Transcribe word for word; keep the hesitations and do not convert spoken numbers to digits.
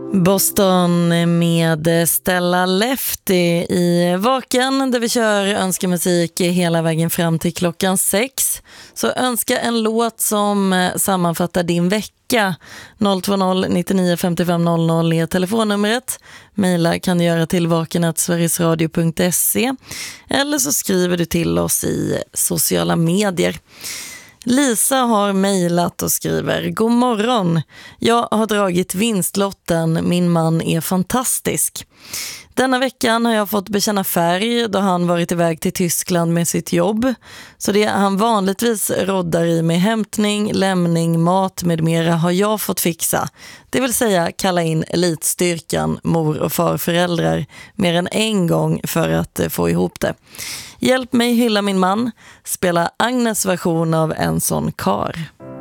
Boston med Stella Lefty i Vaken, där vi kör önskemusik hela vägen fram till klockan sex. Så önska en låt som sammanfattar din vecka. noll två noll nittionio femtiofem noll noll är telefonnumret. Maila kan du göra till vaken snabel-a sverigesradio punkt se eller så skriver du till oss i sociala medier. Lisa har mejlat och skriver: God morgon, jag har dragit vinstlotten, min man är fantastisk. Denna veckan har jag fått bekänna färg då han varit iväg till Tyskland med sitt jobb. Så det han vanligtvis roddar i med hämtning, lämning, mat med mera har jag fått fixa. Det vill säga kalla in elitstyrkan, mor- och farföräldrar mer än en gång för att få ihop det. Hjälp mig hylla min man, spela Agnes version av En sån kar.